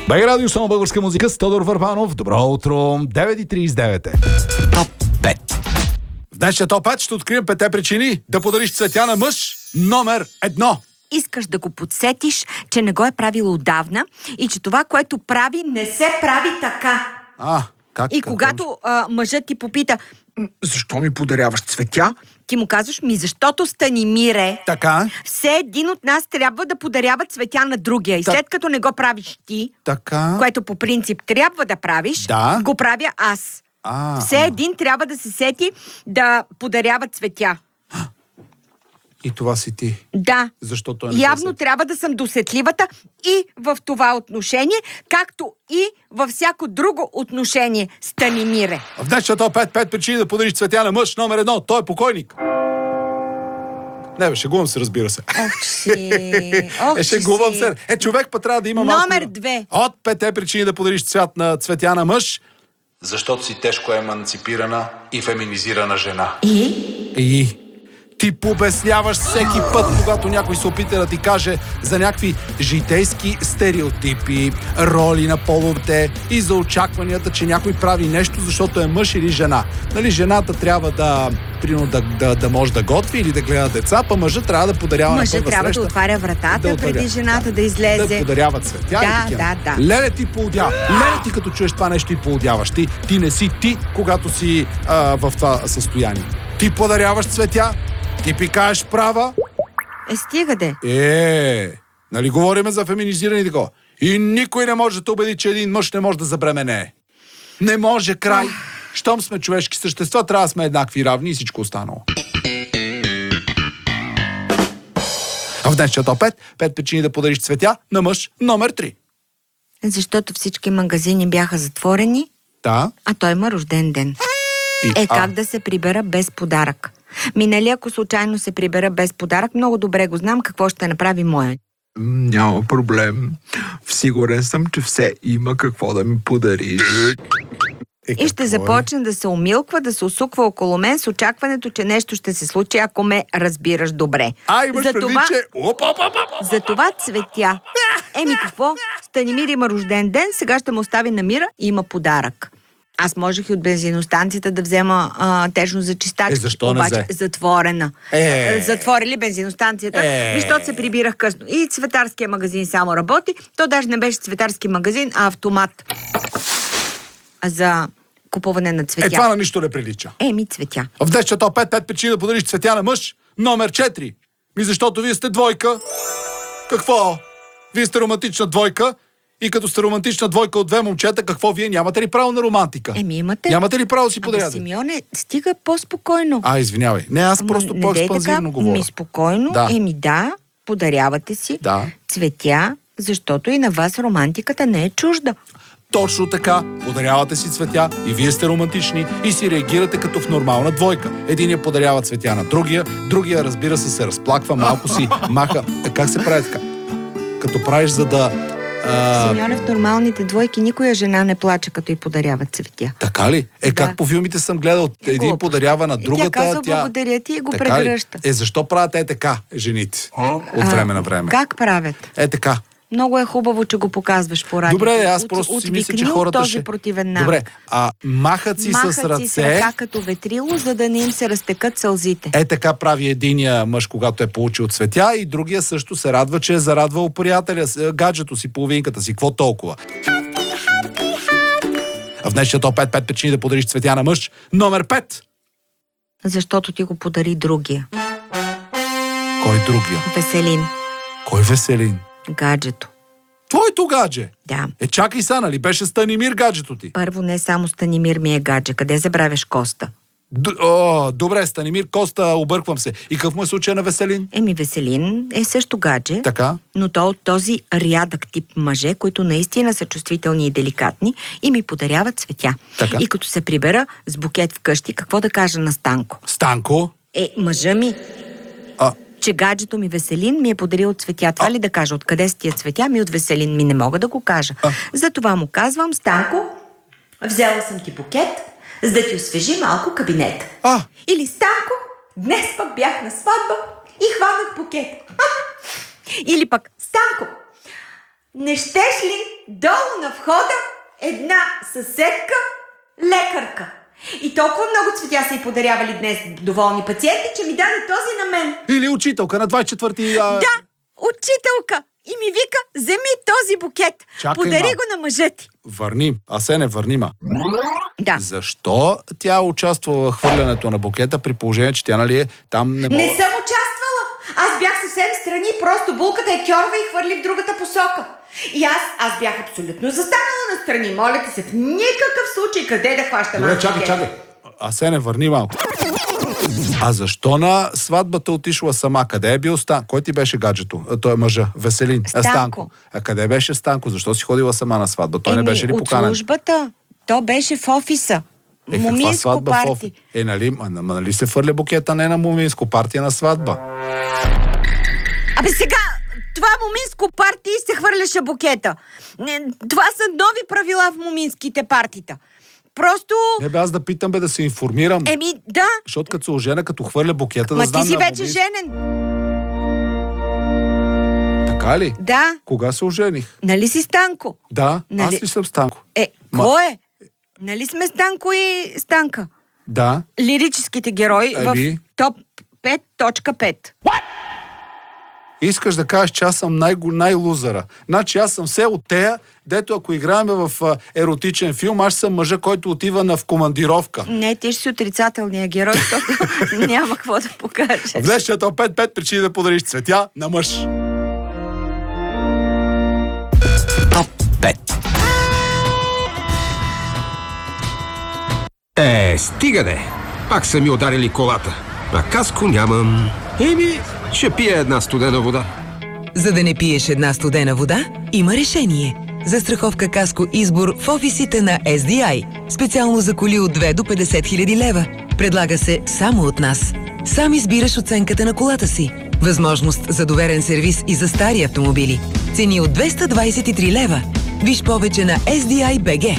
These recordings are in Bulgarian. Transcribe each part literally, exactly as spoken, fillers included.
Бай радио, само българска музика с Тодор Върбанов. Добро утро, девет и тридесет и девет. Топ пет. В днешния топ пет ще открием петте причини да подариш цветя на мъж номер едно. Искаш да го подсетиш, че не го е правил отдавна и че това, което прави, не се прави така. А, как? И как, когато а, мъжът ти попита: защо ми подаряваш цветя? ти му казваш: ми защото, Станимире, Така. все един от нас трябва да подарява цветя на другия. И Так. след като не го правиш ти, Така. което по принцип трябва да правиш, Да. го правя аз. А, Все един трябва да се сети да подарява цветя. И това си ти. Да. Защо той не се Явно сети? трябва да съм досетливата и в това отношение, както и във всяко друго отношение, Станимире. В днешния топ пет, пет причини да подариш цветя на мъж номер едно. Той е покойник. Не, бе, шегувам се, разбира се. Ох, че си. Ох, Е, че шегувам си. се. Е, човек път трябва да има малко... Номер две. От петте причини да подариш цвят на цветя на мъж. Защото си тежко еманципирана и феминизирана жена. И? И ти побесняваш всеки път, когато някой се опита да ти каже за някакви житейски стереотипи, роли на половете и за очакванията, че някой прави нещо, защото е мъж или жена. Нали, жената трябва да, примерно, да, да, да може да готви или да гледа деца, па мъжът трябва да подарява на Мъжът първа трябва среща. да отваря вратата Да отваря. преди жената да излезе. Да подарява цветя Да, и такива. да, да. Леле, ти поудява. Леле, ти като чуеш това нещо и поудяваш. Ти, ти не си ти, когато си а, в това състояние. Ти подаряваш цветя, ти пикаеш права. Е, стига де. Е, нали говориме за феминизиране и такова. И никой не може да те убеди, че един мъж не може да забременее. Не може, край. Щом сме човешки същества, трябва да сме еднакви, равни и всичко останало. А в днешния топ пет, пет причини да подариш цветя на мъж номер три. Защото всички магазини бяха затворени, Да. а той има рожден ден. И, Е, а, как да се прибера без подарък? Минали, ако случайно се прибера без подарък, много добре го знам какво ще направи моя. М, Няма проблем. Сигурен съм, че все има какво да ми подариш. е, И ще какво е? започне да се умилква, да се усуква около мен с очакването, че нещо ще се случи, ако ме разбираш добре. А, имаш За предвид, това- че... Оп, оп, оп, оп. За това цветя. Еми какво? Станимир има рожден ден, сега ще му остави на мира и има подарък. Аз можех и от бензиностанцията да взема а, течно за чистачки. Е, защо не обаче взе? затворена. Е. Затворили бензиностанцията, Е. защото се прибирах късно. И цветарския магазин само работи. То даже не беше цветарски магазин, а автомат за купуване на цветя. Е, това на нищо не прилича. Еми, цветя. В днешния топ пет, пет причини да подариш цветя на мъж номер четири. Ми защото вие сте двойка. Какво? Вие сте романтична двойка и като сте романтична двойка от две момчета, какво вие нямате ли право на романтика? Еми, имате. Нямате ли право да си Абе, подаряте? Симеоне, стига по-спокойно. А, извинявай. Не, аз Ама просто не по-експанзивно дей така, говоря. Ми спокойно. Да. Еми да, подарявате си Да. цветя, защото и на вас романтиката не е чужда. Точно така. Подарявате си цветя и вие сте романтични и си реагирате като в нормална двойка. Единия подарява цветя на другия, другия, разбира се, се разплаква, малко си маха. Е, как се прави така? Като правиш, за да... А... Симеоне, в нормалните двойки никоя жена не плаче, като й подаряват цветя. Така ли? Е, Да. как по филмите съм гледал, един Глупост. подарява на И тя другата, казва благодаря ти и го Така ли? прегръща. Е, защо правят е така, жените? От време на време. Как правят? Е така. Много е хубаво, че го показваш по радиото. Добре, аз От- просто си мисля, че отвикни от хората този ще... противен навик. Добре, а махат си Махат с си ръце... с ръка като ветрило, за да не им се разтекат сълзите. Е така прави единия мъж, когато е получил цветя, и другия също се радва, че е зарадвал приятеля, с- гаджето си, половинката си. Какво толкова? А в днешния топ пет, пет причини да подариш цветя на мъж номер пет. Защото ти го подари другия. Кой другия? Веселин. Кой Веселин? Гаджето. Твоето гадже. Да. Е, чакай са, нали? Беше Станимир гаджето ти. Първо не само Станимир ми е гадже. Къде забравяш Коста? Д- О, добре, Станимир, Коста, обърквам се. И какъв му е случай на Веселин? Еми, Веселин е също гадже, Така? но то от този рядък тип мъже, които наистина са чувствителни и деликатни и ми подаряват цветя. Така. И като се прибера с букет вкъщи, какво да кажа на Станко? Станко? Е, мъжа ми, А, че гаджето ми Веселин ми е подарил цветя. Това ли да кажа? Откъде са тия цветя? Ми от Веселин ми не мога да го кажа. А. Затова му казвам: Станко, взела съм ти букет, за да ти освежи малко кабинет. а, Или Станко, днес пък бях на сватба и хванах букет. Или пък Станко, Не щеш ли долу на входа една съседка лекарка? И толкова много цветя са й подарявали днес доволни пациенти, че ми даде този на мен. Или учителка на двадесет и четвърти... А... Да, учителка. И ми вика, вземи този букет. Чакай, Подари ма. го на мъжа ти. Върни. Асене, върни, ма. Да. Защо тя участва в хвърлянето на букета, при положение, че тя, нали, е там не мога... Не съм участвала. Аз бях съвсем страни, просто булката е кьорва и хвърли в другата посока. И аз, аз бях абсолютно застанала на страни. Моля ти се, в никакъв случай къде да хващам. Добре, чакай, чакай. Асене, върни малко. А защо на сватбата отишла сама? Къде е бил Стан? Кой ти беше гаджето? А, той е мъжа. Веселин. Станко. А, Станко. А къде беше Станко? Защо си ходила сама на сватба? Той Еми, не беше ли поканен? от службата. То беше в офиса. Е, каква Моминско сватба в парти. офис? Е, нали, ма, ма, нали се фърля букета не на моминско партия, на сватба? Абе сега, това моминско парти се хвърляше букета. Не, това са нови правила в моминските партита. Просто... Не бе, аз да питам, бе, да се информирам. Еми, да. Защото като се ожена, като хвърля букета, Ма да знам ти си на вече моминско. женен. Така ли? Да. Кога се ожених? Нали си Станко? Да, Нали- аз ли съм Станко? Е, Ма- кой е? Нали сме Станко и Станка? Да. Лирическите герои Ами? в топ пет точка пет. Искаш да кажеш, че аз съм най- най-лузера. Значи аз съм все от тея, дето ако играем в а, еротичен филм, аз съм мъжа, който отива на в командировка. Не, ти ще си отрицателния герой, защото няма какво да покажеш. В днешния топ пет пет причини да подариш цветя на мъж. Топ пет. Е, стига де! Пак са ми ударили колата. А каско нямам. Еми, ще пия една студена вода. За да не пиеш една студена вода, има решение. Застраховка Каско Избор в офисите на Ес Ди Ай. Специално за коли от две до петдесет хиляди лева. Предлага се само от нас. Сам избираш оценката на колата си. Възможност за доверен сервис и за стари автомобили. Цени от двеста двадесет и три лева. Виж повече на Ес Ди Ай точка Би Джи.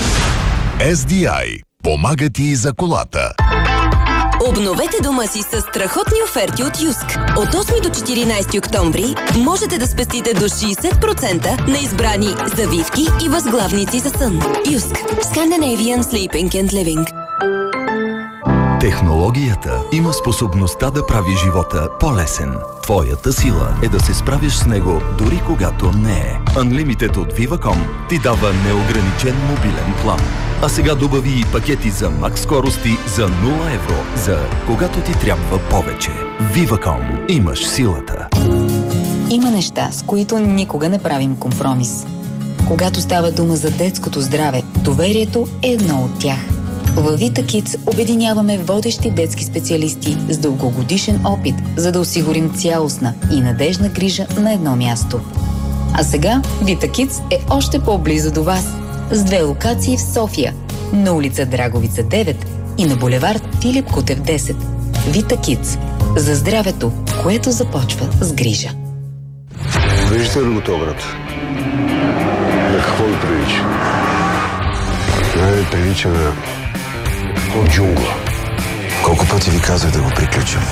Ес Ди Ай. Помага ти за колата. Обновете дома си с страхотни оферти от Юск. От осми до четиринадесети октомври можете да спестите до шейсет процента на избрани завивки и възглавници за сън. Юск. Scandinavian Sleeping and Living. Технологията има способността да прави живота по-лесен. Твоята сила е да се справиш с него дори когато не е. Unlimited от Viva.com ти дава неограничен мобилен план. А сега добави и пакети за макс скорости за нула евро, за когато ти трябва повече. Viva.com. Имаш силата. Има неща, с които никога не правим компромис. Когато става дума за детското здраве, доверието е едно от тях. Във Vita Kids обединяваме водещи детски специалисти с дългогодишен опит, за да осигурим цялостна и надежна грижа на едно място. А сега Vita Kids е още по-близо до вас, с две локации в София, на улица Драговица девет и на булевард Филип Кутев десет. Vita Kids. За здравето, което започва с грижа. Виждате ли го този град? На какво ви прилича? Не ви прилича на джунгла. Колко пъти ви казах да го приключим?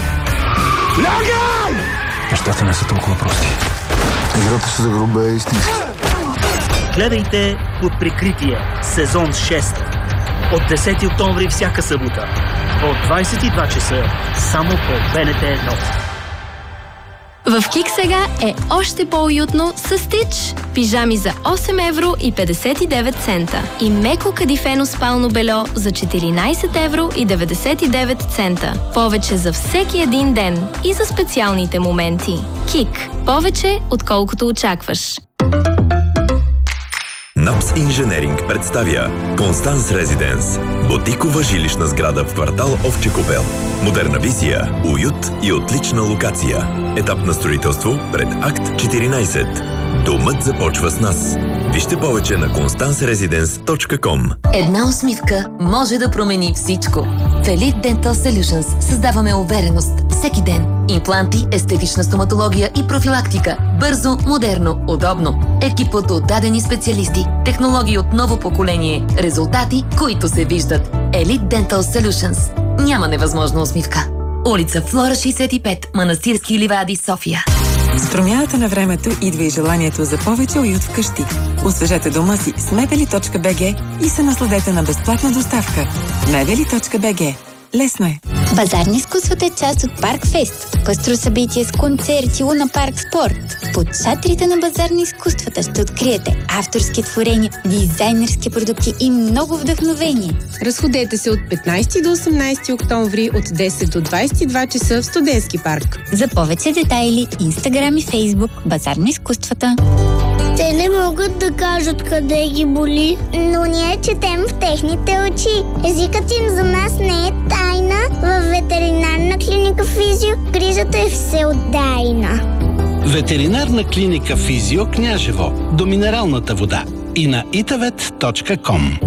Лягай! Нещата не са толкова прости. Играта ще загрубе е истински. Гледайте Под прикритие, сезон шест. От десети октомври всяка събота. От двадесет и два часа само по Б Н Т едно. В Кик сега е още по-уютно с Стич. Пижами за осем евро и петдесет и девет цента. И меко кадифено спално бельо за четиринадесет евро и деветдесет и девет цента. Повече за всеки един ден и за специалните моменти. Кик. Повече, отколкото очакваш. НАПС Инженеринг представя Констанс Резиденс. Ботикова жилищна сграда в квартал Овче купел. Модерна визия, уют и отлична локация. Етап на строителство пред Акт четиринадесет. Домът започва с нас. Вижте повече на констанс резиденс точка ком. Една усмивка може да промени всичко. В Elite Dental Solutions създаваме увереност всеки ден. Импланти, естетична стоматология и профилактика. Бързо, модерно, удобно. Екипът от дадени специалисти. Технологии от ново поколение. Резултати, които се виждат. Elite Dental Solutions. Няма невъзможна усмивка. Улица Флора шейсет и пет, Манастирски ливади, София. С промяната на времето идва и желанието за повече уют вкъщи. Освежете дома си с мебели точка би джи и се насладете на безплатна доставка. мебели точка би джи. Лесно е. Базар на изкуствата е част от Парк Фест. Пъстро събитие с концерти, Луна Парк Спорт. Под шатрите на Базар на изкуствата ще откриете авторски творения, дизайнерски продукти и много вдъхновение. Разходете се от петнайсети до осемнайсети октомври от десет до двайсет и два часа в Студентски парк. За повече детайли, Инстаграм и Фейсбук Базар на изкуствата. Те не могат да кажат къде ги боли, но ние четем в техните очи. Езикът им за нас не е тайна. В ветеринарна клиника Физио грижата е всеотдайна. Ветеринарна клиника Физио Княжево до минералната вода и на итавет точка ком.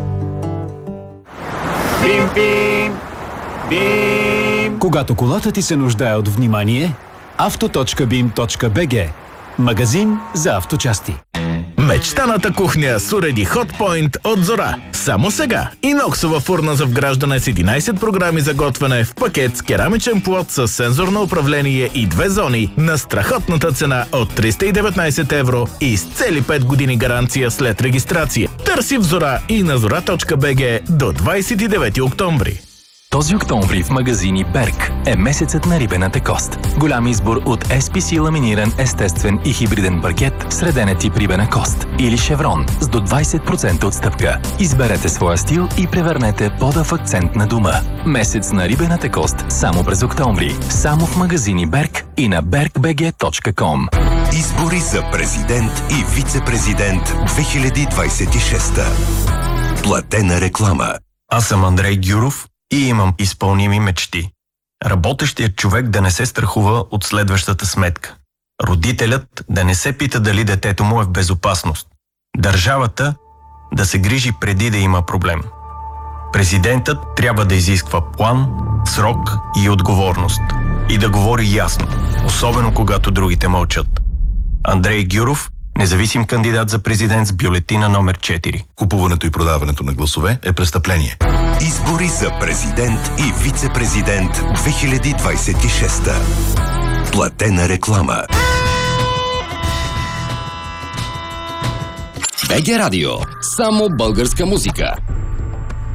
Бим, бим, бим. Когато колата ти се нуждае от внимание, авто точка бим точка би джи. Магазин за авточасти. Мечтаната кухня с уреди Hotpoint от Зора. Само сега. Иноксова фурна за вграждане с единайсет програми за готвене в пакет с керамичен плод с сензорно управление и две зони на страхотната цена от триста и деветнайсет евро и с цели пет години гаранция след регистрация. Търси в Зора и на зора точка би джи до двайсет и девети октомври. Този октомври в магазини Берг е месецът на рибената кост. Голям избор от ес пи си ламиниран естествен и хибриден паркет с редене тип рибена кост или шеврон с до двайсет процента отстъпка. Изберете своя стил и превърнете пода в акцент на дома. Месец на рибената кост само през октомври. Само в магазини Берг и на берг би джи точка ком. Избори за президент и вице-президент две хиляди двайсет и шеста. Платена реклама. Аз съм Андрей Гюров и имам изпълними мечти. Работещият човек да не се страхува от следващата сметка. Родителят да не се пита дали детето му е в безопасност. Държавата да се грижи преди да има проблем. Президентът трябва да изисква план, срок и отговорност. И да говори ясно, особено когато другите мълчат. Андрей Гюров, независим кандидат за президент с бюлетина номер четири. Купуването и продаването на гласове е престъпление. Избори за президент и вице-президент две хиляди двайсет и шеста. Платена реклама. би джи Радио. Само българска музика.